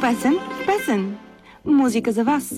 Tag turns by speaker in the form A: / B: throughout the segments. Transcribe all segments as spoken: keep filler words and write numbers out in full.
A: песен в песен. Музика за вас.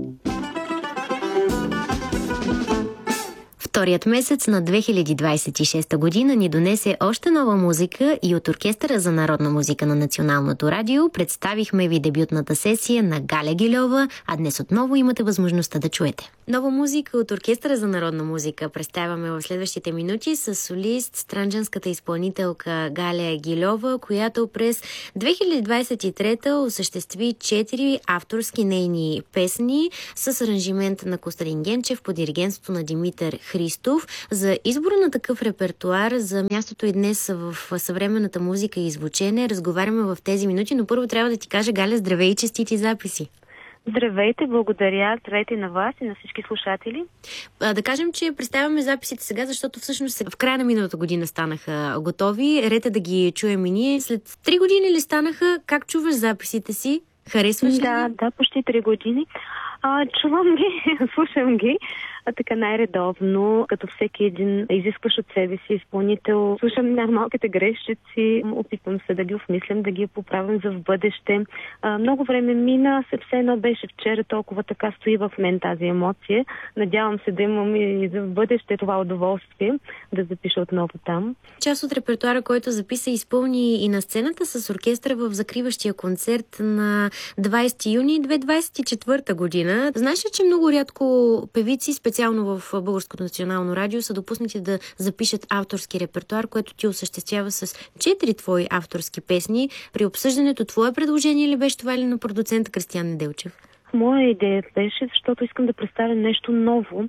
B: Вторият месец на две хиляди двадесет и шеста година ни донесе още нова музика и от Оркестъра за народна музика на Националното радио представихме ви дебютната сесия на Галя Гильова, а днес отново имате възможността да чуете. Нова музика от Оркестъра за народна музика представяме в следващите минути с солист, странджанската изпълнителка Галя Гильова, която през две хиляди двадесет и трета осъществи четири авторски нейни песни с аранжимент на Костадин Генчев по диригентството на Димитър Христов. За избора на такъв репертуар, за мястото и днес в съвременната музика и звучене разговаряме в тези минути, но първо трябва да ти кажа, Галя, здравей и честити записи!
C: Здравейте, благодаря. Здравейте на вас и на всички слушатели.
B: А, да кажем, че представяме записите сега, защото всъщност в края на миналата година станаха готови. Рете да ги чуем и ние. След три години ли станаха? Как чуваш записите си? Харесваш ли?
C: Да, да, почти три години. А, чувам ги, слушам ги, а така най-редовно, като всеки един изискваш от себе си изпълнител. Слушам най-малките грешчици, опитвам се да ги осмислям, да ги поправям за в бъдеще. А, много време мина, все едно беше вчера, толкова така стои в мен тази емоция. Надявам се да имам и за в бъдеще това удоволствие да запиша отново там.
B: Част от репертуара, който записа и изпълни и на сцената с оркестъра в закриващия концерт на двадесети юни две хиляди двадесет и четвърта година. Знаеш ли, че много рядко певици, специално в Българското национално радио, са допуснати да запишат авторски репертуар, което ти осъществява с четири твои авторски песни. При обсъждането твое предложение ли беше това или на продуцента Кристиян Неделчев?
C: Моя идея беше, защото искам да представя нещо ново.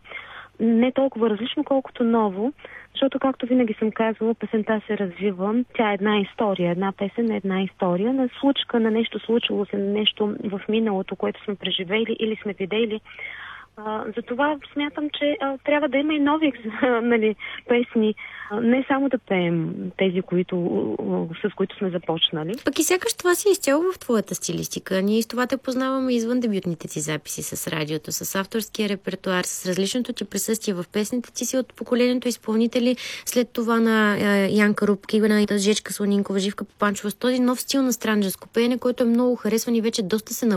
C: Не толкова различно, колкото ново, защото, както винаги съм казвала, песента се развива. Тя е една история, една песен е една история, на случка, на нещо случило се, на нещо в миналото, което сме преживели или сме видели. А, затова смятам, че а, трябва да има и нови нали, песни. А, не само да пеем тези, които, а, с които сме започнали.
B: Пък и сякаш това си изцяло в твоята стилистика. Ние с това те познаваме извън дебютните ти записи с радиото, с авторския репертуар, с различното ти присъствие в песните. Ти си от поколението изпълнители, след това на а, Янка Рупки, на Жечка Слонинкова, Живка Попанчова, с този нов стил на странджанско пеене, който е много харесван и вече доста се